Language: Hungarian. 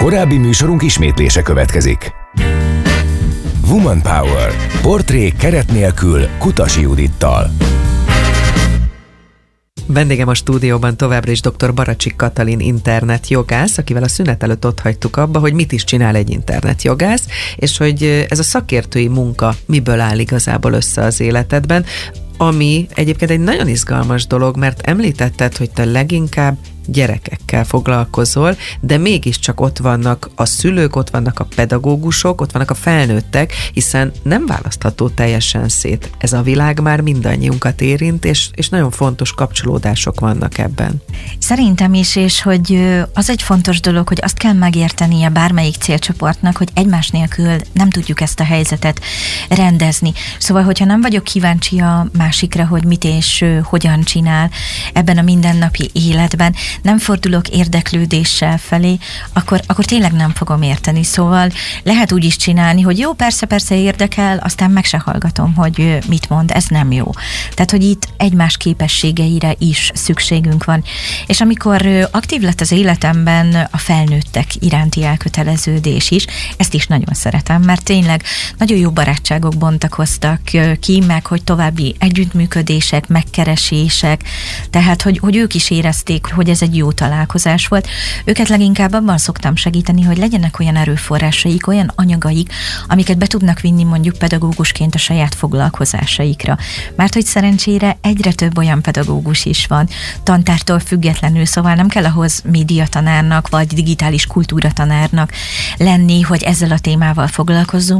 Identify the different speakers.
Speaker 1: Korábbi műsorunk ismétlése következik. Woman Power. Portrék keret nélkül Kutasi Judittal.
Speaker 2: Vendégem a stúdióban továbbra is dr. Baracsik Katalin internetjogász, akivel a szünet előtt ott hagytuk abba, hogy mit is csinál egy internetjogász, és hogy ez a szakértői munka miből áll igazából össze az életedben, ami egyébként egy nagyon izgalmas dolog, mert említetted, hogy te leginkább gyerekekkel foglalkozol, de mégiscsak ott vannak a szülők, ott vannak a pedagógusok, ott vannak a felnőttek, hiszen nem választható teljesen szét. Ez a világ már mindannyiunkat érint, és nagyon fontos kapcsolódások vannak ebben.
Speaker 3: Szerintem is, és hogy az egy fontos dolog, hogy azt kell megértenie bármelyik célcsoportnak, hogy egymás nélkül nem tudjuk ezt a helyzetet rendezni. Szóval, hogyha nem vagyok kíváncsi a másikra, hogy mit és hogyan csinál ebben a mindennapi életben, nem fordulok érdeklődéssel felé, akkor tényleg nem fogom érteni. Szóval lehet úgy is csinálni, hogy jó, persze érdekel, aztán meg se hallgatom, hogy mit mond, ez nem jó. Tehát, hogy itt egymás képességeire is szükségünk van. És amikor aktív lett az életemben a felnőttek iránti elköteleződés is, ezt is nagyon szeretem, mert tényleg nagyon jó barátságok bontakoztak ki, meg hogy további együttműködések, megkeresések, tehát, hogy ők is érezték, hogy ez egy jó találkozás volt. Őket leginkább abban szoktam segíteni, hogy legyenek olyan erőforrásaik, olyan anyagaik, amiket be tudnak vinni mondjuk pedagógusként a saját foglalkozásaikra. Mert hogy szerencsére egyre több olyan pedagógus is van, tantártól függetlenül, szóval nem kell ahhoz médiatanárnak vagy digitális kultúratanárnak lenni, hogy ezzel a témával foglalkozzunk,